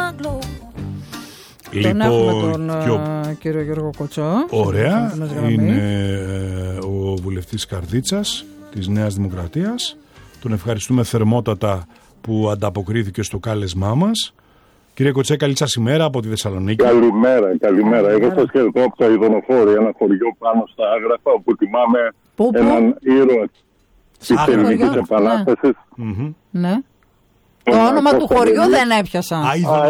Τον έχουμε τον κύριο Γιώργο Κοτσό. Ωραία. Είναι ο βουλευτής Καρδίτσας της Νέας Δημοκρατίας. Τον ευχαριστούμε θερμότατα που ανταποκρίθηκε στο κάλεσμά μας. Κύριε Κοτσέ, καλή σας ημέρα από τη Θεσσαλονίκη. Καλημέρα. Εγώ σας χαιρετώ από το Ιδωνοφόρο, ένα χωριό πάνω στα Άγραφα, όπου τιμάμε έναν ήρωα της Ελληνικής Επανάστασης. Ναι. Το όνομα του χωριού δεν έπιασα.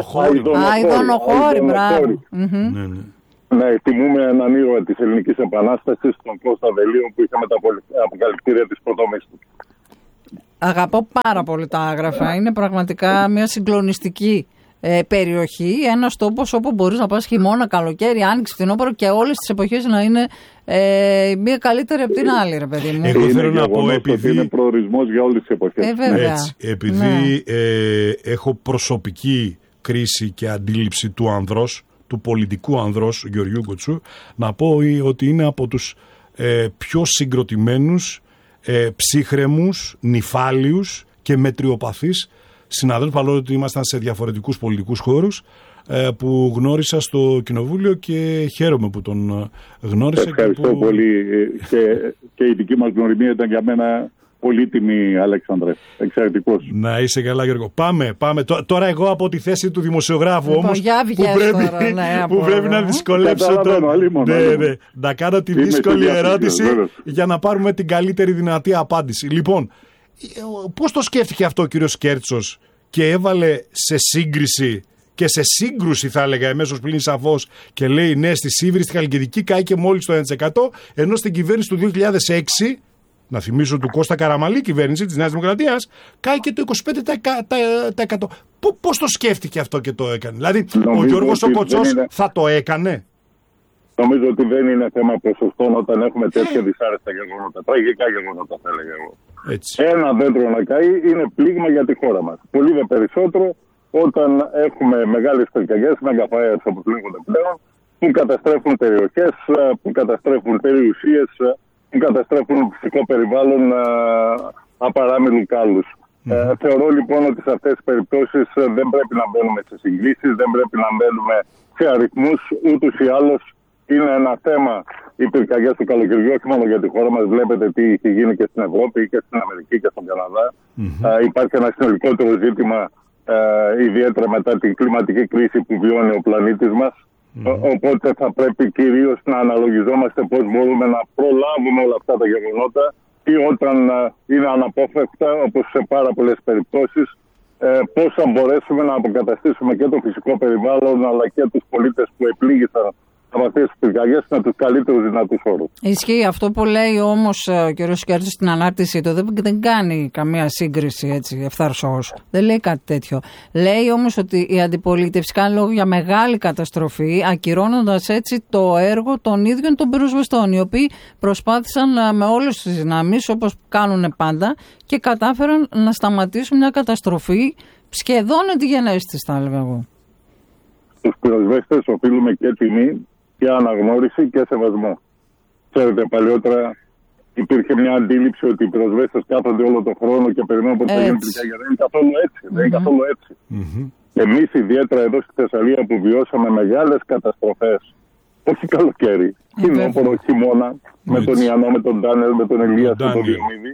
Αηδονοχώρη, μπράβο. Ναι, τιμούμε έναν ήρωα της Ελληνικής Επανάστασης, τον Κώστα Βελίων, που είχε με τα αποκαλυπτήρια της πρωτομίστου. Αγαπώ πάρα πολύ τα Άγραφα. Είναι πραγματικά μια συγκλονιστική περιοχή. Ένας τόπος όπου μπορείς να πας χειμώνα, καλοκαίρι, άνοιξη, φθινόπωρο και όλες τις εποχές να είναι μία καλύτερη από την άλλη, ρε παιδί μου. Εγώ θέλω να πω, επειδή είναι προορισμός για όλες τις εποχές. Έτσι, επειδή έχω προσωπική κρίση και αντίληψη του ανδρός, του πολιτικού ανδρός Γεωργίου Κοτσού, να πω ότι είναι από τους πιο συγκροτημένους, ψύχρεμους, νηφάλιους και μετριοπαθείς συναδέλφους, παρόλο ότι ήμασταν σε διαφορετικούς πολιτικούς χώρους, που γνώρισα στο Κοινοβούλιο και χαίρομαι που τον γνώρισα. Ευχαριστώ πολύ και η δική μας γνωριμία ήταν για μένα πολύτιμη, Αλέξανδρε. Εξαιρετικός. Να είσαι καλά, Γιώργο. Πάμε. Τώρα εγώ από τη θέση του δημοσιογράφου όμως, που πρέπει να δυσκολέψω να κάνω τη δύσκολη ερώτηση για να πάρουμε την καλύτερη δυνατή απάντηση. Λοιπόν, πώς το σκέφτηκε αυτό ο κύριος Κέρτσος και έβαλε σε σύγκριση και σε σύγκρουση, θα έλεγα, εμέσως πλην σαφώς, και λέει ναι, στη Σίβηρη, στη Χαλκιδική κάηκε μόλις το 1%, ενώ στην κυβέρνηση του 2006, να θυμίσω του Κώστα Καραμαλή, κυβέρνηση της Νέας Δημοκρατίας, κάηκε το 25%. Πώς το σκέφτηκε αυτό και το έκανε? Δηλαδή, ο Γιώργος ο Κοτσός θα το έκανε? Νομίζω ότι δεν είναι θέμα ποσοστών όταν έχουμε τέτοια δυσάρεστα γεγονότα, τραγικά γεγονότα, θα έλεγα εγώ. Ένα δέντρο να καεί είναι πλήγμα για τη χώρα μας. Πολύ δε περισσότερο όταν έχουμε μεγάλες πυρκαγιές, μεγαφάιρες όπως λέγονται πλέον, που καταστρέφουν περιοχές, που καταστρέφουν περιουσίες, που καταστρέφουν φυσικό περιβάλλον απαράμιλου κάλους. Θεωρώ λοιπόν ότι σε αυτές τις περιπτώσεις δεν πρέπει να μπαίνουμε σε συγκλήσεις, δεν πρέπει να μπαίνουμε σε αριθμούς, ούτως ή άλλως. Είναι ένα θέμα οι πυρκαγιές του καλοκαιριού, όχι μόνο για τη χώρα μας. Βλέπετε τι έχει γίνει και στην Ευρώπη και στην Αμερική και στον Καναδά. Υπάρχει ένα συνολικότερο ζήτημα, ιδιαίτερα μετά την κλιματική κρίση που βιώνει ο πλανήτης μας. Οπότε θα πρέπει κυρίως να αναλογιζόμαστε πώς μπορούμε να προλάβουμε όλα αυτά τα γεγονότα ή όταν είναι αναπόφευκτα, όπως σε πάρα πολλές περιπτώσεις, πώς θα μπορέσουμε να αποκαταστήσουμε και το φυσικό περιβάλλον αλλά και τους πολίτες που επλήγησαν από αυτές τις πυρκαγιές με τους καλύτερους δυνατούς όρους. Ισχύει αυτό που λέει όμως ο κ. Κέρτσος στην ανάρτησή του. Δεν κάνει καμία σύγκριση έτσι ευθαρσώς. Δεν λέει κάτι τέτοιο. Λέει όμως ότι η αντιπολίτευση κάνει λόγο για μεγάλη καταστροφή, ακυρώνοντας έτσι το έργο των ίδιων των πυροσβεστών, οι οποίοι προσπάθησαν με όλες τις δυνάμεις, όπως κάνουν πάντα, και κατάφεραν να σταματήσουν μια καταστροφή σχεδόν εντυγενέστη, θα έλεγα εγώ. Στους πυροσβέστες οφείλουμε και τιμή και αναγνώριση και σεβασμό. Ξέρετε, παλιότερα υπήρχε μια αντίληψη ότι οι πυροσβέστες κάθονται όλο τον χρόνο και περιμένουν πότε θα γίνει πυρκαγιά. Δεν είναι καθόλου έτσι. Δεν είναι καθόλου έτσι. Εμείς, ιδιαίτερα εδώ στη Θεσσαλία, που βιώσαμε μεγάλες καταστροφές, όχι καλοκαίρι, φθινόπωρο, χειμώνα, με τον Ιαννό, με τον Ντάνελ, με τον Ηλία, με τον Διομήδη,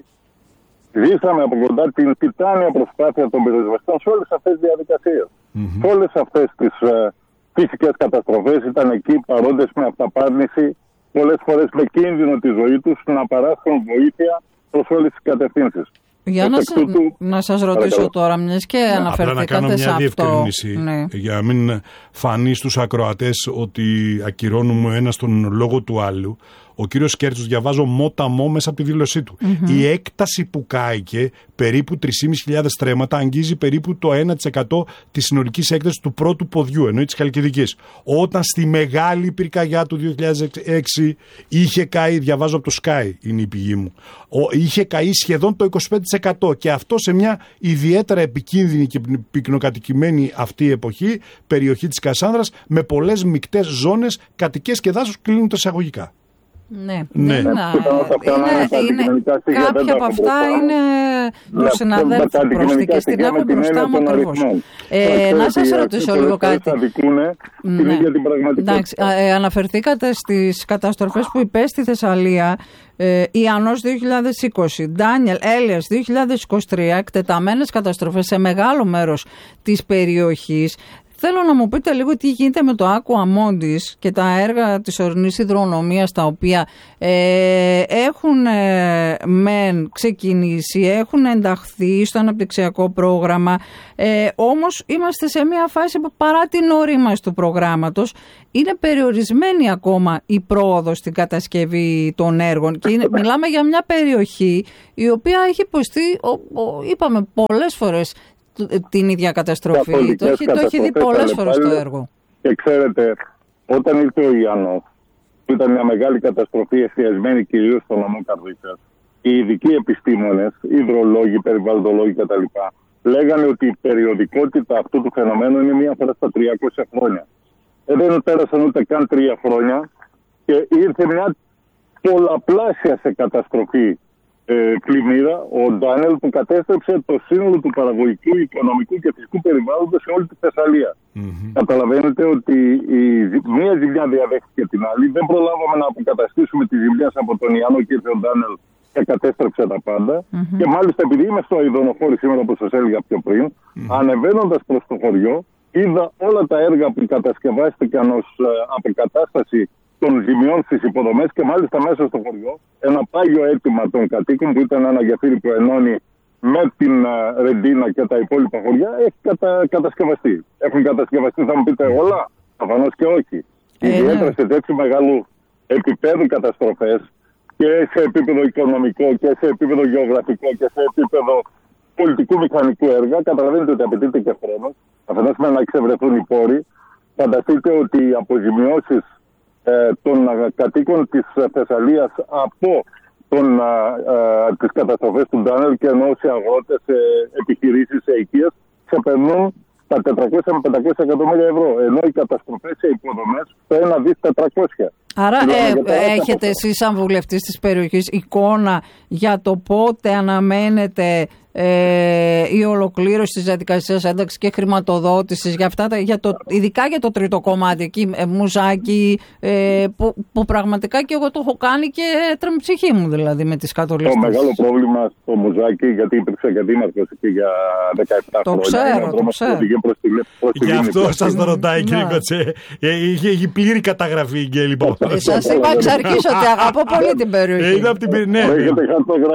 ζήσαμε από κοντά την τιτάνια προσπάθεια των πυροσβεστών σε όλες αυτές τις διαδικασίες. Σε όλες αυτές τις φυσικές καταστροφές ήταν εκεί παρόντες με αυταπάρνηση, πολλές φορές με κίνδυνο τη ζωή τους, να παράσχουν βοήθεια προς όλες τις κατευθύνσεις. Για να σας ρωτήσω τώρα, μιας και αναφερθήκατε σε αυτό. Να κάνω μια διευκρίνηση, για να μην φανεί στους ακροατές ότι ακυρώνουμε ένας τον λόγο του άλλου. Ο κύριος Κέρτσος, διαβάζω μότα-μό μέσα από τη δήλωσή του. Η έκταση που κάηκε, περίπου 3.500 στρέμματα, αγγίζει περίπου το 1% της συνολικής έκτασης του πρώτου ποδιού, εννοεί της Χαλκιδικής. Όταν στη μεγάλη πυρκαγιά του 2006 είχε καεί, διαβάζω από το Sky, είναι η πηγή μου, είχε καεί σχεδόν το 25%, και αυτό σε μια ιδιαίτερα επικίνδυνη και πυκνοκατοικημένη αυτή εποχή περιοχή της Κασάνδρας, με πολλές μικτές ζώνες, κατοικίες και δάσους, κλείνουν τα εισαγωγικά. Κάποια από αυτά είναι του συναδέλφου πρόσθηκε στην έχω μπροστά μου ακριβώς. Να σας ρωτήσω λίγο κάτι. Αναφερθήκατε στις καταστροφές που υπέστη Θεσσαλία. Ιαννός 2020, Ντάνιελ, Έλιας 2023, εκτεταμένες καταστροφές σε μεγάλο μέρος της περιοχής. Θέλω να μου πείτε λίγο τι γίνεται με το Aqua Mondis και τα έργα της ορεινής υδρονομίας, τα οποία έχουν μεν ξεκινήσει, έχουν ενταχθεί στο αναπτυξιακό πρόγραμμα, όμως είμαστε σε μια φάση που παρά την ορίμαση του προγράμματος είναι περιορισμένη ακόμα η πρόοδος στην κατασκευή των έργων και μιλάμε για μια περιοχή η οποία έχει υποστεί, είπαμε πολλές φορές, την ίδια καταστροφή. Το έχει δει πολλές φορές το έργο. Και ξέρετε, όταν ήρθε ο Ιαννός, που ήταν μια μεγάλη καταστροφή εστιασμένη κυρίως στο νομό Καρδίτσας, οι ειδικοί επιστήμονες, υδρολόγοι, περιβαλλοντολόγοι κτλ. Λέγανε ότι η περιοδικότητα αυτού του φαινομένου είναι μία φορά στα 300 χρόνια. Δεν πέρασαν ούτε καν 3 χρόνια και ήρθε μια πολλαπλάσια σε καταστροφή πλημμύρα, ο Ντάνιελ, που κατέστρεψε το σύνολο του παραγωγικού, οικονομικού και φυσικού περιβάλλοντος σε όλη τη Θεσσαλία. Καταλαβαίνετε ότι μία ζημιά διαδέχθηκε την άλλη. Δεν προλάβαμε να αποκαταστήσουμε τις ζημιές από τον Ιαννό και ήρθε ο Ντάνιελ και κατέστρεψε τα πάντα. Και μάλιστα, επειδή είμαι στο ειδωνοφόρη σήμερα, όπως σας έλεγα πιο πριν, ανεβαίνοντας προς το χωριό, είδα όλα τα έργα που κατασκευάστηκαν ως αποκατάσταση των ζημιών στις υποδομές και μάλιστα μέσα στο χωριό ένα πάγιο αίτημα των κατοίκων που ήταν ένα γεφύρι που ενώνει με την Ρεντίνα και τα υπόλοιπα χωριά έχει κατασκευαστεί. Έχουν κατασκευαστεί, θα μου πείτε όλα, προφανώς και όχι. Ιδιαίτερα σε τέτοιου μεγάλου επίπεδου καταστροφές και σε επίπεδο οικονομικό και σε επίπεδο γεωγραφικό και σε επίπεδο πολιτικού μηχανικού έργα, καταλαβαίνετε ότι απαιτείται και χρόνος. Αφενός με να εξευρεθούν οι πόροι. Φανταστείτε ότι οι αποζημιώσεις των κατοίκων της Θεσσαλίας από τις καταστροφές του Ντάνιελ και ενώ σε αγρότες, σε επιχειρήσεις, σε οικίες ξεπερνούν τα 400 με 500 εκατομμύρια ευρώ, ενώ οι καταστροφές σε υποδομές το 1 δις 400. Άρα έχετε εσείς σαν βουλευτής της περιοχής εικόνα για το πότε αναμένεται η ολοκλήρωση της διαδικασίας ένταξης και χρηματοδότησης για αυτά, ειδικά για το τρίτο κομμάτι εκεί, Μουζάκι, που πραγματικά και εγώ το έχω κάνει και έτρεμε ψυχή μου δηλαδή με τις κατολιστές. Το μεγάλο πρόβλημα στο Μουζάκι, γιατί υπήρξε και δήμαρχος εκεί για 17 χρόνια. Το ξέρω. Γι' αυτό σας το ρωτάει, κύριε Κοτσέ. Είχε πλήρη καταγραφή και λοιπόν. Σας είπα εξ αρχής ότι αγαπώ πολύ την περιοχή. Έχετε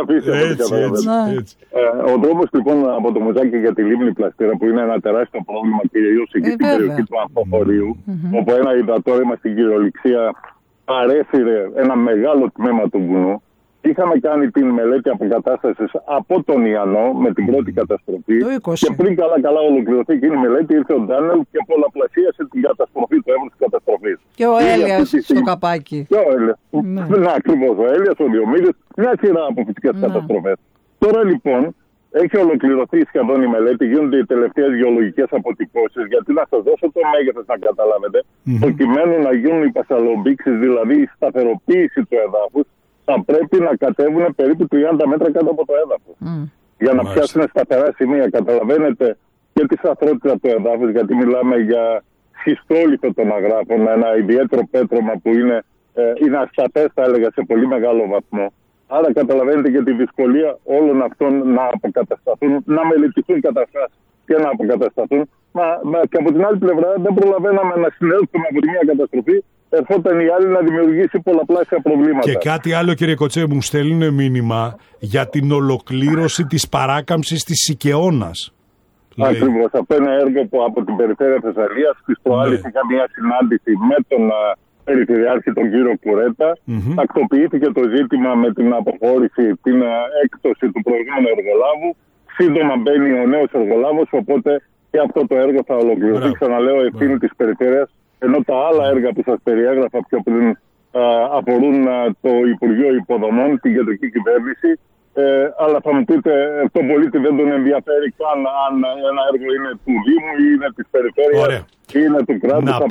χαρτογραφήσει. Ο δρόμος λοιπόν από το Μουζάκι για τη Λίμνη Πλαστήρα, που είναι ένα τεράστιο πρόβλημα κυρίως εκεί στην περιοχή του Ανθοχωρίου, όπου ένα υδατόρρημα στην κυριολεξία παρέφυρε ένα μεγάλο τμήμα του βουνού. Είχαμε κάνει την μελέτη αποκατάστασης από τον Ιαννό με την πρώτη καταστροφή. Και πριν καλά ολοκληρωθεί εκείνη η μελέτη, ήρθε ο Ντάνιελ και πολλαπλασίασε την καταστροφή, το εύρος της καταστροφής. Και ο Έλιας στο καπάκι. Και ο Έλιας. Ναι, ακριβώς. Ο Έλιας, ο Διομήδης, μια σειρά από φυσικές καταστροφές. Τώρα λοιπόν έχει ολοκληρωθεί σχεδόν η μελέτη, γίνονται οι τελευταίες γεωλογικές αποτυπώσεις. Γιατί να σας δώσω το μέγεθος να καταλάβετε, προκειμένου να γίνουν οι πασαλομπήξεις, δηλαδή η σταθεροποίηση του εδάφους, θα πρέπει να κατέβουν περίπου 30 μέτρα κάτω από το έδαφος. Για να πιάσουν σταθερά σημεία. Καταλαβαίνετε και τη σταθερότητα του εδάφους, γιατί μιλάμε για σχιστόλιθο των αγράφων, ένα ιδιαίτερο πέτρωμα που είναι ασταθές, θα έλεγα, σε πολύ μεγάλο βαθμό. Άρα καταλαβαίνετε και τη δυσκολία όλων αυτών να αποκατασταθούν, να μελετηθούν καταρχάς και να αποκατασταθούν. Και από την άλλη πλευρά δεν προλαβαίναμε να συνέλθουμε από τη μία καταστροφή, ερχόταν η άλλη να δημιουργήσει πολλαπλάσια προβλήματα. Και κάτι άλλο, κύριε Κοτσέ, μου στέλνουν μήνυμα για την ολοκλήρωση της παράκαμψης της Σικαιώνας. Ακριβώς. Αυτό είναι έργο που από την περιφέρεια Θεσσαλίας της προάλλης είχα μια συνάντηση με τον Περιφερειάρχη, τον κύριο Κουρέτα. Τακτοποιήθηκε το ζήτημα με την αποχώρηση, την έκπτωση του προηγούμενου εργολάβου. Σύντομα μπαίνει ο νέος εργολάβος, οπότε και αυτό το έργο θα ολοκληρωθεί. Ξαναλέω, ευθύνη της περιφέρειας, ενώ τα άλλα έργα που σας περιέγραφα πιο πριν αφορούν το Υπουργείο Υποδομών, την κεντρική κυβέρνηση. Αλλά θα μου πείτε, τον πολίτη δεν τον ενδιαφέρει καν αν ένα έργο είναι του Δήμου ή είναι της περιφέρειας ή είναι του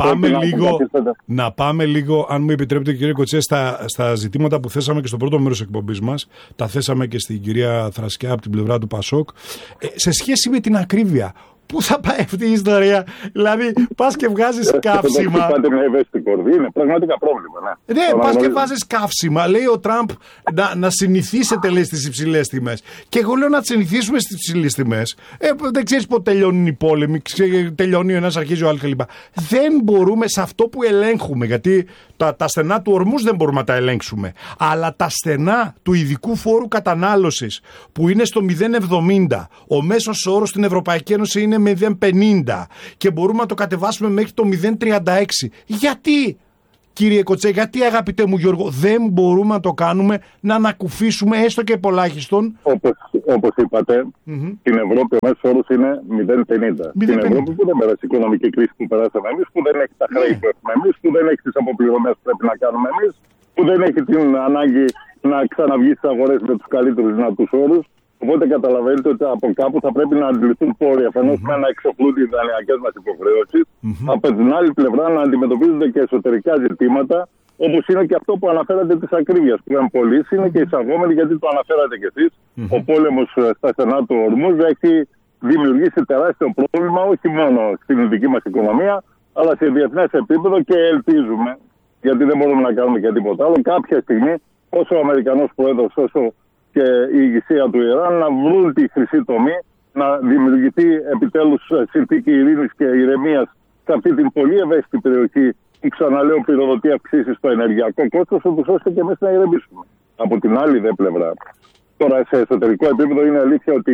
κράτους. Να πάμε λίγο, αν μου επιτρέπετε κύριε Κοτσέ, στα ζητήματα που θέσαμε και στο πρώτο μέρος εκπομπής μας. Τα θέσαμε και στην κυρία Θρασκιά από την πλευρά του Πασόκ. Σε σχέση με την ακρίβεια. Πού θα πάει αυτή η ιστορία, δηλαδή πας και βγάζεις καύσιμα. Πάτε μια ευαίσθητη κορδί, είναι πραγματικά πρόβλημα. Ναι, πας και βάζεις καύσιμα. Λέει ο Τραμπ να συνηθίσετε, λέει, στις υψηλές τιμές. Και εγώ λέω να συνηθίσουμε στις υψηλές τιμές. Δεν ξέρεις πότε τελειώνουν οι πόλεμοι, τελειώνει ο ένας, αρχίζει ο άλλος κλπ. Δεν μπορούμε σε αυτό που ελέγχουμε, γιατί τα στενά του ορμούς δεν μπορούμε να τα ελέγξουμε. Αλλά τα στενά του ειδικού φόρου κατανάλωσης που είναι στο 0,70, ο μέσος όρος στην Ευρωπαϊκή Ένωση είναι 0,50 και μπορούμε να το κατεβάσουμε μέχρι το 0,36. Γιατί, κύριε Κοτσέ, γιατί αγαπητέ μου Γιώργο, δεν μπορούμε να το κάνουμε, να ανακουφίσουμε έστω και πολλάχιστον? Όπως είπατε, στην Ευρώπη ο μέσος όρος είναι 0,50. Στην Ευρώπη που δεν πέρασε η οικονομική κρίση που περάσαμε εμείς, που δεν έχει τα χρέη που έχουμε εμείς, που δεν έχει τις αποπληρωμές που πρέπει να κάνουμε εμείς, που δεν έχει την ανάγκη να ξαναβγεί στις αγορές με τους καλύτερους δυνατούς όρους. Οπότε καταλαβαίνετε ότι από κάπου θα πρέπει να αντιληφθούν πόροι αφενός με να εξοφλούν τις δανειακές μας υποχρεώσεις, από την άλλη πλευρά να αντιμετωπίζονται και εσωτερικά ζητήματα, όπως είναι και αυτό που αναφέρατε της ακρίβειας, που είναι πολύ, είναι και εισαγόμενοι, γιατί το αναφέρατε κι εσείς. Ο πόλεμος στα στενά του ορμούς έχει δημιουργήσει τεράστιο πρόβλημα, όχι μόνο στην δική μας οικονομία, αλλά σε διεθνές επίπεδο, και ελπίζουμε, γιατί δεν μπορούμε να κάνουμε και τίποτα άλλο, κάποια στιγμή, όσο ο Αμερικανός Πρόεδρος, όσο και η ηγεσία του Ιράν, να βρουν τη χρυσή τομή, να δημιουργηθεί επιτέλους συνθήκη ειρήνης και ηρεμίας σε αυτή την πολύ ευαίσθητη περιοχή που, ξαναλέω, πυροδοτεί αυξήσεις στο ενεργειακό κόστος, ώστε και εμείς να ηρεμήσουμε. Από την άλλη δε πλευρά, τώρα σε εσωτερικό επίπεδο είναι αλήθεια ότι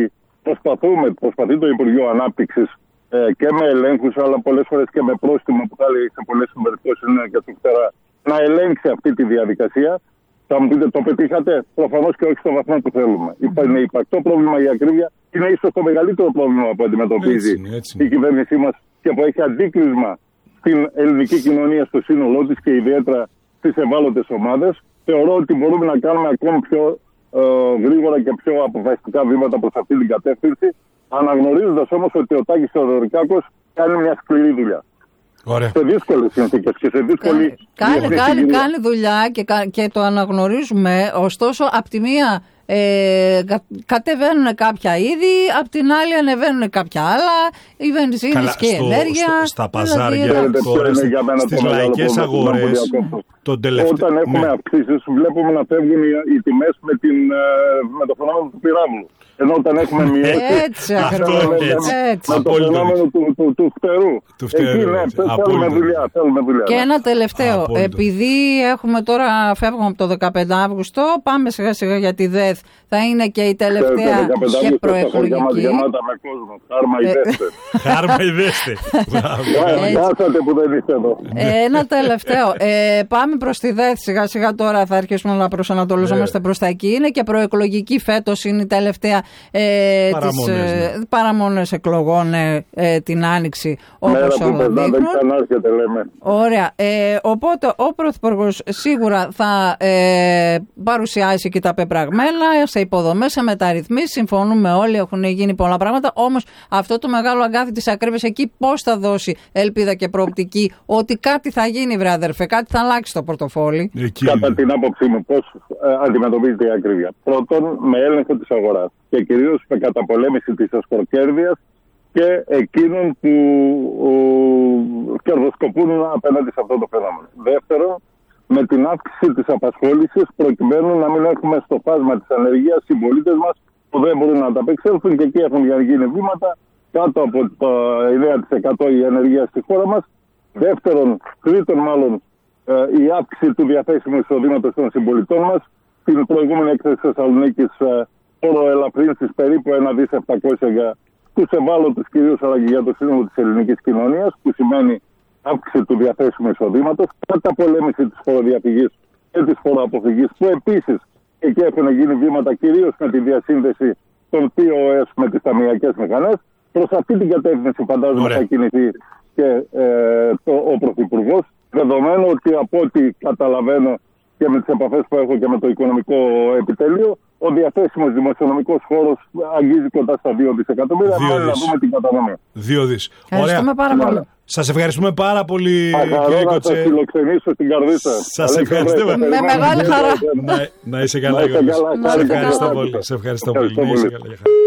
προσπαθεί το Υπουργείο Ανάπτυξης και με ελέγχους, αλλά πολλές φορές και με πρόστιμο, που θα λέει σε πολλές περιπτώσεις είναι και του φτερά, να ελέγξει αυτή τη διαδικασία. Θα μου πείτε, το πετύχατε? Προφανώς και όχι στο βαθμό που θέλουμε. Είναι υπαρκτό πρόβλημα η ακρίβεια, είναι ίσως το μεγαλύτερο πρόβλημα που αντιμετωπίζει η κυβέρνησή μας και που έχει αντίκρισμα στην ελληνική κοινωνία στο σύνολό της και ιδιαίτερα στις ευάλωτες ομάδες. Θεωρώ ότι μπορούμε να κάνουμε ακόμη πιο γρήγορα και πιο αποφασιστικά βήματα προς αυτή την κατεύθυνση, αναγνωρίζοντας όμως ότι ο Τάκης Θεοδωρικάκος κάνει μια σκληρή δουλειά. Ωραία. Σε δύσκολες συνθήκες και σε δύσκολη... Κάνει δουλειά και το αναγνωρίζουμε, ωστόσο απ' τη μία κατεβαίνουν κάποια είδη, απ' την άλλη ανεβαίνουν κάποια άλλα, η βενζίνη και η ενέργεια. Στα παζάρια, στις λαϊκές αγορές. Όταν έχουμε αυξήσεις, βλέπουμε να φεύγουν οι τιμές με το φαινόμενο του πυράβλου. Ενώ όταν έχουμε μειώσει το φαινόμενο του φτερού. Εκεί θέλουμε δουλειά. Και ένα τελευταίο. Επειδή έχουμε τώρα, φεύγουμε από το 15 Αύγουστο, πάμε σιγά σιγά για τη ΔΕΘ. Θα είναι και η τελευταία και προεκλογική. Χάρμα η δέστε. Κάσατε που δεν είστε εδώ. Ένα τελευταίο. Πάμε προς τη ΔΕΘ σιγά σιγά τώρα, θα αρχίσουμε να προσανατολιζόμαστε προς τα εκεί. Είναι και προεκλογική φέτος, είναι η τελευταία παραμονές εκλογών την Άνοιξη, όπως όλα δείχνουν. Ωραία. Οπότε ο Πρωθυπουργός σίγουρα θα παρουσιάσει και τα πεπραγμένα σε υποδομές, σε μεταρρυθμίσεις. Συμφωνούμε όλοι, έχουν γίνει πολλά πράγματα. Όμως αυτό το μεγάλο αγκάθι της ακρίβειας εκεί πώς θα δώσει ελπίδα και προοπτική ότι κάτι θα γίνει, βρε αδερφέ, κάτι θα αλλάξει το πορτοφόλι? Κατά την άποψή μου, πώς αντιμετωπίζεται η ακρίβεια? Πρώτον, με έλεγχο της αγοράς και κυρίως με καταπολέμηση της ασπροκέρδειας και εκείνων που κερδοσκοπούν απέναντι σε αυτό το φαινόμενο. Δεύτερον, με την αύξηση της απασχόλησης, προκειμένου να μην έχουμε στο φάσμα της ανεργίας συμπολίτες μας που δεν μπορούν να ανταπεξέλθουν, και εκεί έχουν γίνει βήματα κάτω από το 9% η ανεργία στη χώρα μας. Δεύτερον, τρίτον μάλλον, η αύξηση του διαθέσιμου εισοδήματος των συμπολιτών μας. Στην προηγούμενη έκθεση της Θεσσαλονίκης, φοροελαφρύνσεις περίπου 1,700 για τους ευάλωτους κυρίως, αλλά και για το σύνολο της ελληνικής κοινωνίας, που σημαίνει αύξηση του διαθέσιμου εισοδήματος, καταπολέμηση της φοροδιαφυγής και της φοροαποφυγής, που επίσης εκεί έχουν γίνει βήματα κυρίως με τη διασύνδεση των POS με τις ταμειακές μηχανές. Προς αυτή την κατεύθυνση φαντάζομαι θα κινηθεί και ο Πρωθυπουργός, δεδομένου ότι από ό,τι καταλαβαίνω και με τις επαφές που έχω και με το οικονομικό επιτελείο, ο διαθέσιμος δημοσιονομικός χώρος αγγίζει κοντά στα 2 δισεκατομμύρια. Μάλλον να δούμε την κατανομή. 2 δις. Ευχαριστούμε πάρα πολύ. Σας ευχαριστούμε πάρα πολύ, κύριε Κοτσέ. Θα σας φιλοξενήσω στην καρδί σας. Σας ευχαριστούμε. Με μεγάλη χαρά. Να είσαι καλά, Γιώργο. Σε ευχαριστώ πολύ.